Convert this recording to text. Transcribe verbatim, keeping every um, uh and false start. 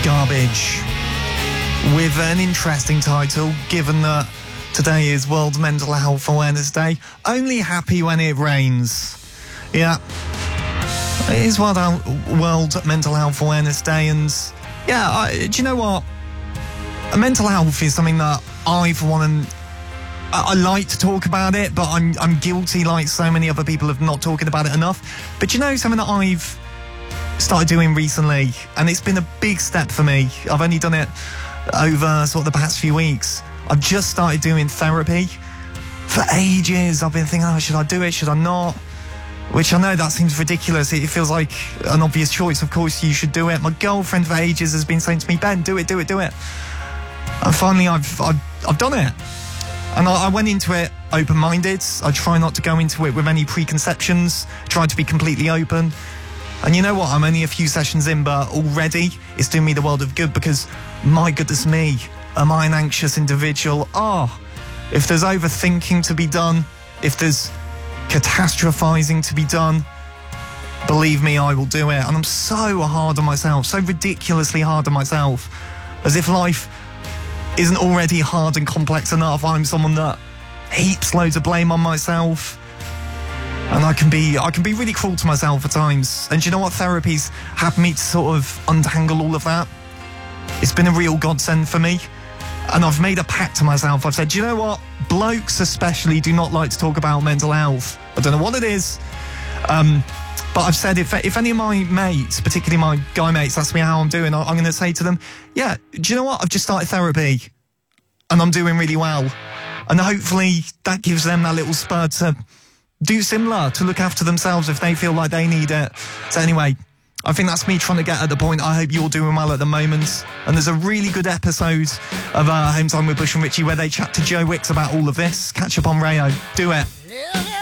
Garbage, with an interesting title, given that today is World Mental Health Awareness Day. Only happy when it rains. Yeah, it is World, World Mental Health Awareness Day, and yeah, I, do you know what? Mental health is something that I, for one, I, I like to talk about it, but I'm I'm guilty, like so many other people, of not talking about it enough. But you know, something that I've started doing recently, and it's been a big step for me. I've only done it over sort of the past few weeks. I've just started doing therapy. For ages, I've been thinking, oh, should I do it? Should I not? Which I know that seems ridiculous. It feels like an obvious choice. Of course, you should do it. My girlfriend for ages has been saying to me, Ben, do it, do it, do it. And finally, I've I've, I've done it. And I, I went into it open-minded. I try not to go into it with any preconceptions. Try to be completely open. And you know what? I'm only a few sessions in, but already it's doing me the world of good, because my goodness me, am I an anxious individual? Oh, if there's overthinking to be done, if there's catastrophizing to be done, believe me, I will do it. And I'm so hard on myself, so ridiculously hard on myself, as if life isn't already hard and complex enough. I'm someone that heaps loads of blame on myself. And I can be I can be really cruel to myself at times. And do you know what? Therapy's helped me to sort of untangle all of that. It's been a real godsend for me. And I've made a pact to myself. I've said, do you know what? Blokes especially do not like to talk about mental health. I don't know what it is. Um, but I've said, if if any of my mates, particularly my guy mates, ask me how I'm doing, I'm going to say to them, yeah, do you know what? I've just started therapy. And I'm doing really well. And hopefully that gives them that little spur to do similar, to look after themselves if they feel like they need it. So anyway, I think that's me trying to get at the point. I hope you're doing well at the moment. And there's a really good episode of uh, Home Time with Bush and Richie where they chat to Joe Wicks about all of this. Catch up on Rayo. Do it.